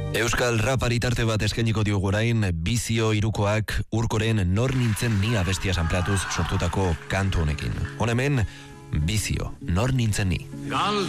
Euskal rap aritarte bat eskainiko diogu orain, Bizio Hirukoak Urkoren Nor nintzen ni abestia sanpleatuz sortutako kantu honekin. Hon hemen, Bizio, Nor nintzen ni.